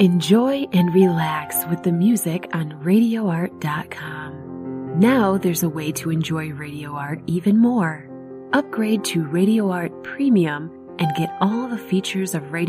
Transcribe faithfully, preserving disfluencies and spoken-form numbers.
Enjoy and relax with the music on radio art dot com. Now there's a way to enjoy Radio Art even more. Upgrade to Radio Art Premium and get all the features of Radio